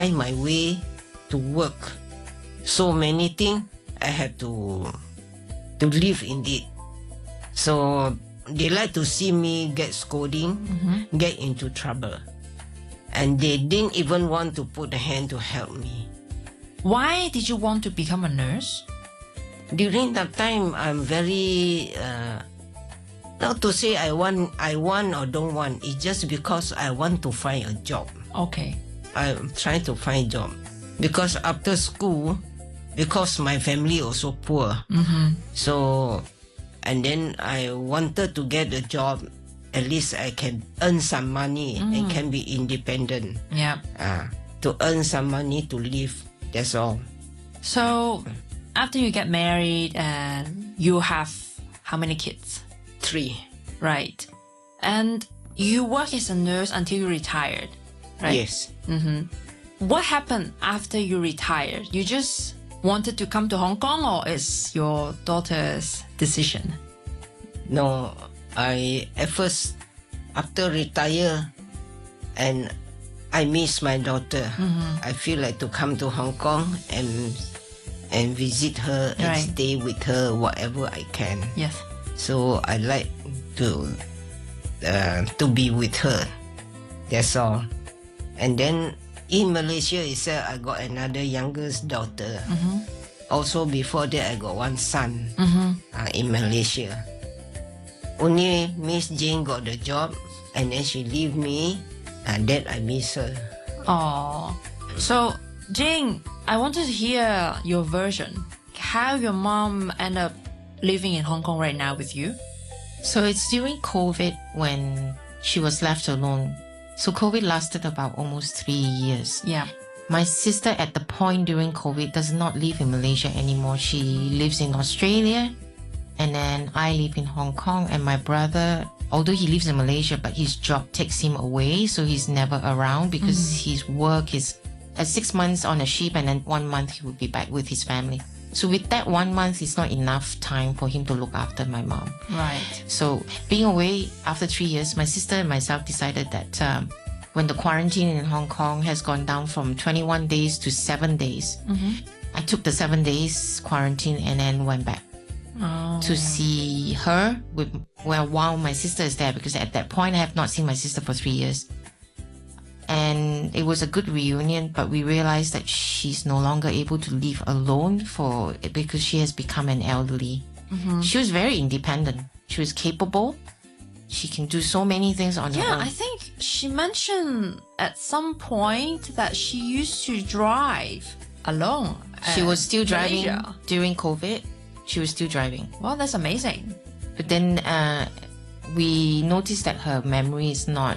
find my way to work. So many things I have to live in it. So they like to see me get scolding, get into trouble. And they didn't even want to put a hand to help me. Why did you want to become a nurse? During that time, I'm very, not to say I want or don't want. It's just because I want to find a job. Okay. I'm trying to find a job. Because after school, because my family also poor. So, and then I wanted to get a job. At least I can earn some money and can be independent. Yeah. To earn some money to live. That's all. So, after you get married and you have how many kids? 3. Right. And you work as a nurse until you retired, right? Yes. What happened after you retired? You just wanted to come to Hong Kong, or is your daughter's decision? No, at first, after retire, and I miss my daughter. I feel like to come to Hong Kong and visit her and stay with her whatever I can. Yes. So I like to be with her. That's all. And then in Malaysia itself, I got another youngest daughter. Also before that, I got one son in Malaysia. Only Miss Jane got the job, and then she leave me, and then I miss her. Oh, so Jing, I wanted to hear your version. How your mom ended up living in Hong Kong right now with you? So it's during COVID when she was left alone. So COVID lasted about almost 3 years. Yeah. My sister at the point during COVID does not live in Malaysia anymore. She lives in Australia, and then I live in Hong Kong, and my brother, although he lives in Malaysia, but his job takes him away, so he's never around because his work is 6 months on a ship, and then 1 month he would be back with his family. So with that 1 month, it's not enough time for him to look after my mom. Right. So being away after 3 years, my sister and myself decided that when the quarantine in Hong Kong has gone down from 21 days to 7 days, I took the 7 days quarantine and then went back to see her while my sister is there, because at that point I have not seen my sister for 3 years. And it was a good reunion, but we realized that she's no longer able to live alone because she has become an elderly. She was very independent. She was capable. She can do so many things on her own. Yeah, I think she mentioned at some point that she used to drive alone. She was still driving Malaysia. during COVID. She was still driving. Well, that's amazing. But then we noticed that her memory is not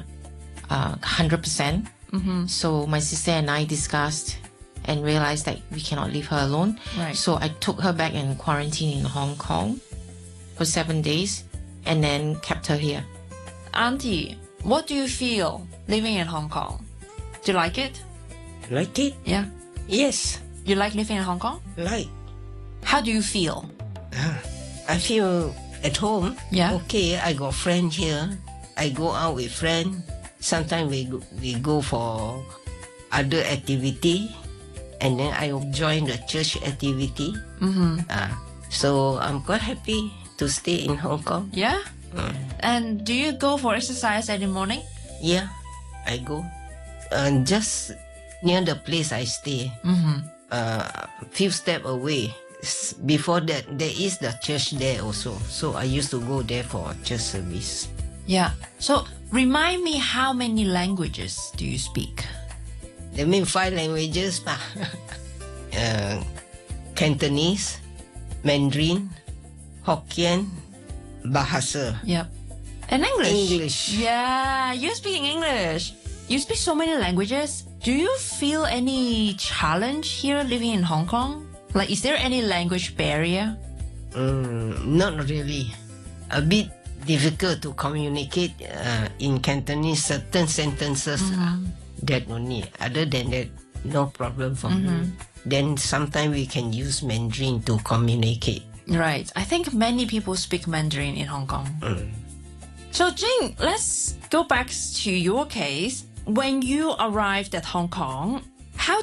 100%. So my sister and I discussed and realized that we cannot leave her alone. Right. So I took her back and quarantined in Hong Kong for 7 days and then kept her here. Auntie, what do you feel living in Hong Kong? Do you like it? Like it? Yeah. Yes. You like living in Hong Kong? Like. How do you feel? I feel at home. Yeah. Okay, I got friend here. I go out with friend. Sometimes we go for other activity, and then I join the church activity. So I'm quite happy to stay in Hong Kong. Yeah? And do you go for exercise every morning? Yeah, I go. Just near the place I stay. Few steps away. Before that, there is the church there also. So I used to go there for church service. Yeah. So remind me, how many languages do you speak? That means 5 languages. Cantonese, Mandarin, Hokkien, Bahasa. Yep. And English? English. Yeah, you speak English. You speak so many languages. Do you feel any challenge here living in Hong Kong? Like, is there any language barrier? Not really. A bit difficult to communicate in Cantonese, certain sentences. That only. Other than that, no problem for me. Then sometimes we can use Mandarin to communicate. Right. I think many people speak Mandarin in Hong Kong. So, Jing, let's go back to your case. When you arrived at Hong Kong, How